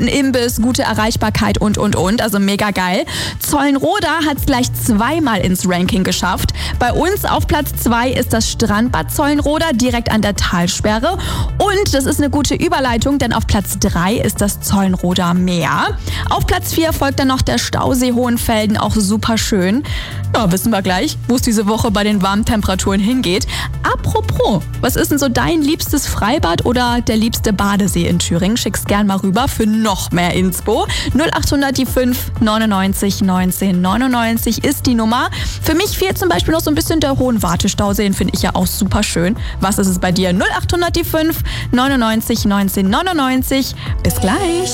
ein Imbiss, gute Erreichbarkeit und. Also mega geil. Zollenroda hat es gleich zweimal ins Ranking geschafft. Bei uns auf Platz 2 ist das Strandbad Zollenroda direkt an der Talsperre. Und das ist eine gute Überleitung, denn auf Platz 3 ist das Zollenroda Meer. Auf Platz 4 folgt dann noch der Stausee Hohenfelden, auch super schön. Ja, wissen wir gleich, wo es diese Woche bei den warmen Temperaturen hingeht. Apropos, was ist denn so dein liebstes Freibad oder der liebste Badesee in Thüringen? Schick's gern mal rüber für noch mehr Inspo. 0800 die 5 99 19 99 ist die Nummer. Für mich fehlt zum Beispiel noch so ein bisschen der Hohenwarte-Stausee, den finde ich ja auch super schön. Was ist es bei dir? 0800 die 5 99 19 99. Bis gleich.